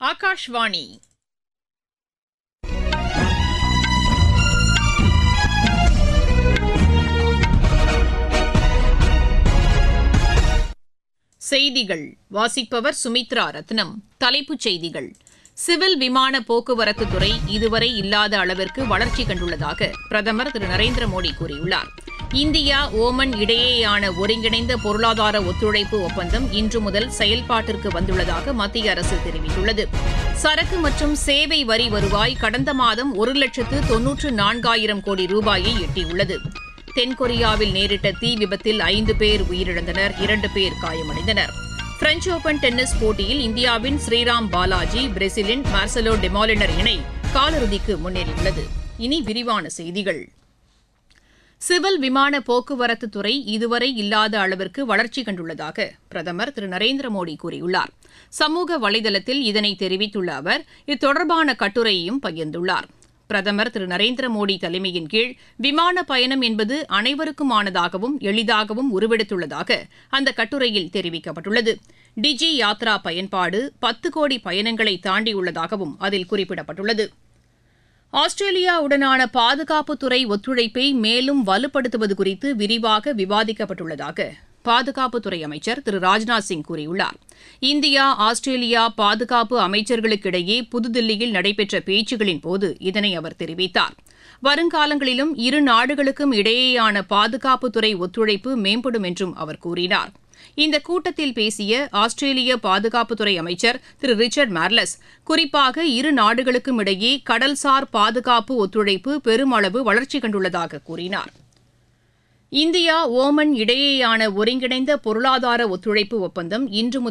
ஆகாஷ்வாணி செய்திகள் வாசிப்பவர் சுமித்ரா ரத்னம். தலைப்புச் செய்திகள்: சிவில் விமான போக்குவரத்து துறை இதுவரை இல்லாத அளவிற்கு வளர்ச்சி கண்டுள்ளதாக பிரதமர் திரு நரேந்திர மோடி கூறியுள்ளார். இந்தியா ஓமன் இடையேயான ஒருங்கிணைந்த பொருளாதார ஒத்துழைப்பு ஒப்பந்தம் இன்று முதல் செயல்பாட்டிற்கு வந்துள்ளதாக மத்திய அரசு தெரிவித்துள்ளது. சரக்கு மற்றும் சேவை வரி வருவாய் கடந்த மாதம் 1,94,000 கோடி ரூபாயை எட்டியுள்ளது. தென்கொரியாவில் நேரிட்ட தீ விபத்தில் 5 பேர் உயிரிழந்தனர், 2 பேர் காயமடைந்தனர். பிரெஞ்ச் ஓபன் டென்னிஸ் போட்டியில் இந்தியாவின் ஸ்ரீராம் பாலாஜி, பிரேசிலின் மார்செலோ டெமாலினர் இணை காலிறுதிக்கு முன்னேறியுள்ளது. இனி விரிவான செய்திகள். சிவில் விமான போக்குவரத்து துறை இதுவரை இல்லாத அளவிற்கு வளர்ச்சி கண்டுள்ளதாக பிரதமர் திரு நரேந்திர மோடி கூறியுள்ளார். சமூக வலைதளத்தில் இதனை தெரிவித்துள்ள அவர் இது கட்டுரையையும் பகிர்ந்துள்ளார். பிரதமர் திரு நரேந்திர மோடி தலைமையின் கீழ் விமான பயணம் என்பது அனைவருக்குமானதாகவும் எளிதாகவும் உருவெடுத்துள்ளதாக அந்த கட்டுரையில் தெரிவிக்கப்பட்டுள்ளது. டிஜி யாத்ரா பயன்பாடு 10 கோடி பயணங்களை தாண்டியுள்ளதாகவும் அதில் குறிப்பிடப்பட்டுள்ளது. ஆஸ்திரேலியாவுடனான பாதுகாப்புத்துறை ஒத்துழைப்பை மேலும் வலுப்படுத்துவது குறித்து விரிவாக விவாதிக்கப்பட்டுள்ளதாக பாதுகாப்புத்துறை அமைச்சர் திரு ராஜ்நாத் சிங் கூறியுள்ளார். இந்தியா ஆஸ்திரேலியா பாதுகாப்பு அமைச்சர்களுக்கிடையே புதுதில்லியில் நடைபெற்ற பேச்சுகளின் போது இதனை அவர் தெரிவித்தார். வருங்காலங்களிலும் இரு நாடுகளுக்கும் இடையேயான பாதுகாப்புத்துறை ஒத்துழைப்பு மேம்படும் என்றும் அவர் கூறினார். இந்த கூட்டத்தில் பேசிய ஆஸ்திரேலிய பாதுகாப்புத்துறை அமைச்சர் திரு ரிச்சர்ட் மார்லஸ், குறிப்பாக இரு நாடுகளுக்கும் இடையே கடல்சார் பாதுகாப்பு ஒத்துழைப்பு பெருமளவு வளர்ச்சி கண்டுள்ளதாக கூறினார். இந்தியா ஓமன் இடையேயான ஒருங்கிணைந்த பொருளாதார ஒத்துழைப்பு ஒப்பந்தம் இன்று முதல்